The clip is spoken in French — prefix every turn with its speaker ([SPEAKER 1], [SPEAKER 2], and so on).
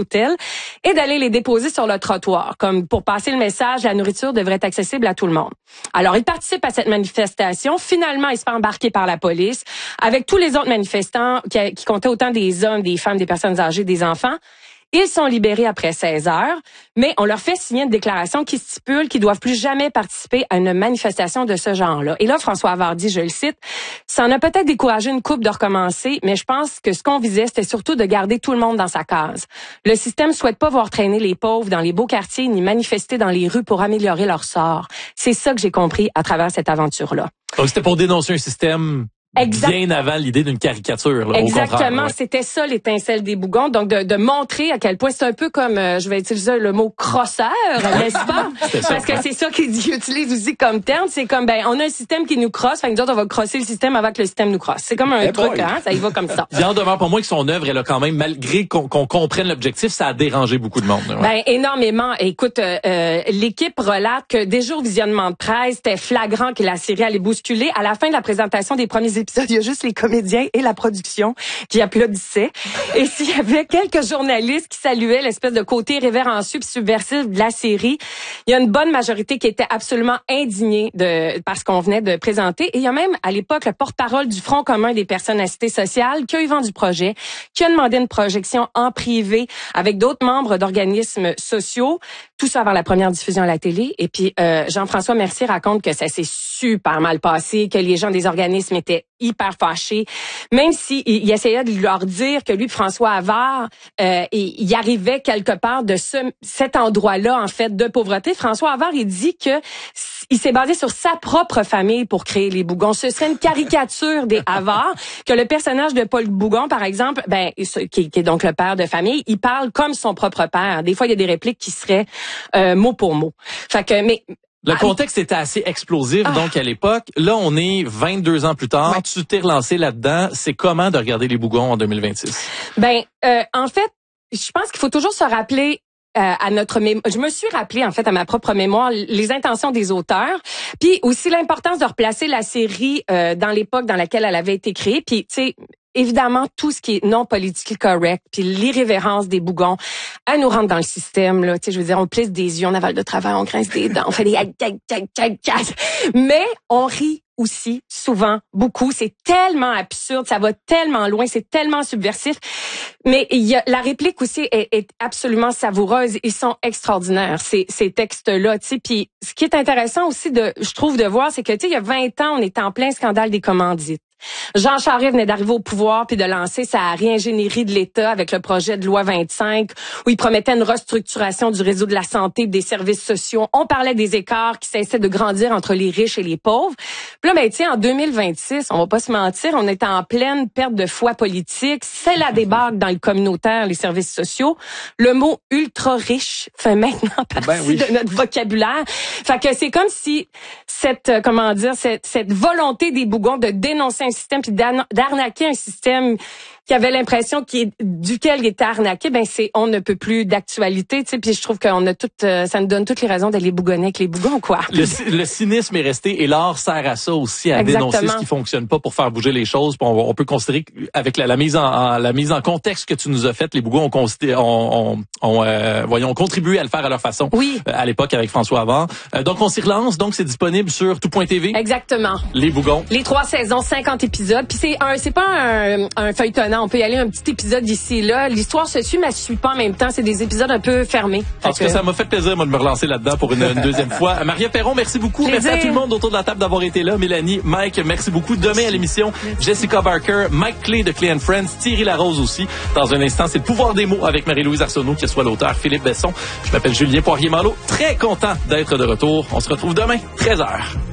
[SPEAKER 1] hôtel et d'aller les déposer sur le trottoir. Comme pour passer le message, la nourriture devrait être accessible à tout le monde. Alors, il participe à cette manifestation. Finalement, il se fait embarquer par la police avec tous les autres manifestants qui comptaient autant des hommes, des femmes, des personnes âgées, des enfants. Ils sont libérés après 16 heures, mais on leur fait signer une déclaration qui stipule qu'ils doivent plus jamais participer à une manifestation de ce genre-là. Et là, François Havard dit, je le cite, « Ça en a peut-être découragé une couple de recommencer, mais je pense que ce qu'on visait, c'était surtout de garder tout le monde dans sa case. Le système souhaite pas voir traîner les pauvres dans les beaux quartiers ni manifester dans les rues pour améliorer leur sort. C'est ça que j'ai compris à travers cette aventure-là. »
[SPEAKER 2] Donc, c'était pour dénoncer un système... bien avant l'idée d'une caricature. Là,
[SPEAKER 1] exactement,
[SPEAKER 2] ouais.
[SPEAKER 1] C'était ça l'étincelle des bougons, donc de montrer à quel point c'est un peu comme, je vais utiliser le mot crosseur, n'est-ce pas? Parce que c'est ça qu'ils utilisent aussi comme terme, c'est comme, on a un système qui nous crosse, fait que nous autres, on va crosser le système avant que le système nous crosse. C'est comme un truc, ça y va comme ça.
[SPEAKER 2] Il en demeure pour moi que son œuvre, elle a quand même, malgré qu'on comprenne l'objectif, ça a dérangé beaucoup de monde. Ouais.
[SPEAKER 1] Énormément. Écoute, l'équipe relate que déjà au visionnement de presse, c'était flagrant que la série allait bousculer. À la fin de la présentation des premiers épisodes, il y a juste les comédiens et la production qui applaudissaient. Et s'il y avait quelques journalistes qui saluaient l'espèce de côté révérencieux et subversif de la série, il y a une bonne majorité qui était absolument indignée par ce qu'on venait de présenter. Et il y a même, à l'époque, le porte-parole du Front commun des personnes à cité sociale qui a eu vent du projet, qui a demandé une projection en privé avec d'autres membres d'organismes sociaux. Tout ça avant la première diffusion à la télé. Et puis, Jean-François Mercier raconte que ça s'est super mal passé, que les gens des organismes étaient hyper fâchés, même s'il essayait de leur dire que lui, François Havard, il arrivait quelque part de cet endroit-là, en fait, de pauvreté. François Havard, il dit que il s'est basé sur sa propre famille pour créer les Bougons. Ce serait une caricature des Havard, que le personnage de Paul Bougon, par exemple, qui est donc le père de famille, il parle comme son propre père. Des fois, il y a des répliques qui seraient mot pour mot. Fait que,
[SPEAKER 2] le contexte était assez explosif, donc, à l'époque. Là, on est 22 ans plus tard. Ouais. Tu t'es relancé là-dedans. C'est comment de regarder les Bougons en 2026?
[SPEAKER 1] En fait, je pense qu'il faut toujours se rappeler je me suis rappelé en fait à ma propre mémoire les intentions des auteurs, puis aussi l'importance de replacer la série dans l'époque dans laquelle elle avait été créée, puis tu sais évidemment tout ce qui est non politically correct, puis l'irrévérence des Bougons, elle nous rentre dans le système là, tu sais je veux dire on plisse des yeux, on avale de travers, on grince des dents, on fait des mais on rit aussi souvent beaucoup, c'est tellement absurde, ça va tellement loin, c'est tellement subversif. Mais la réplique aussi est absolument savoureuse, ils sont extraordinaires ces textes-là, tu sais. Puis ce qui est intéressant aussi je trouve de voir, c'est que tu sais il y a 20 ans, on était en plein scandale des commandites. Jean Charest venait d'arriver au pouvoir puis de lancer sa réingénierie de l'État avec le projet de loi 25 où il promettait une restructuration du réseau de la santé et des services sociaux. On parlait des écarts qui cessaient de grandir entre les riches et les pauvres. Puis là, en 2026, on va pas se mentir, on est en pleine perte de foi politique. C'est la débâcle dans le communautaire, les services sociaux. Le mot ultra riche fait maintenant partie de notre vocabulaire. Fait que c'est comme si cette volonté des Bougons de dénoncer un système puis d'arnaquer un système qui avait l'impression duquel il était arnaqué, on ne peut plus d'actualité, tu sais, puis je trouve qu'on a ça nous donne toutes les raisons d'aller bougonner avec les Bougons, quoi.
[SPEAKER 2] Le cynisme est resté et l'art sert à ça aussi, à dénoncer ce qui fonctionne pas pour faire bouger les choses. Puis on peut considérer qu'avec la mise en contexte que tu nous as faite, les Bougons ont contribué à le faire à leur façon.
[SPEAKER 1] Oui.
[SPEAKER 2] À l'époque avec François Havard. Donc on s'y relance, donc c'est disponible sur tout.tv.
[SPEAKER 1] Exactement.
[SPEAKER 2] Les Bougons.
[SPEAKER 1] Les 3 saisons, 50 épisodes, puis c'est pas un feuilleton. On peut y aller un petit épisode ici et là. L'histoire se suit, mais elle se suit pas en même temps. C'est des épisodes un peu fermés.
[SPEAKER 2] En tout cas, ça m'a fait plaisir, moi, de me relancer là-dedans pour une deuxième fois. Maria Perron, merci beaucoup.
[SPEAKER 1] Plaisir.
[SPEAKER 2] Merci à tout le monde autour de la table d'avoir été là. Mélanie, Mike, merci beaucoup. Demain à l'émission, Jessica Barker, Mike Clay de Clay & Friends, Thierry Larose aussi. Dans un instant, c'est le pouvoir des mots avec Marie-Louise Arsenault, qui soit l'auteur Philippe Besson. Je m'appelle Julien Poirier-Malo. Très content d'être de retour. On se retrouve demain, 13h.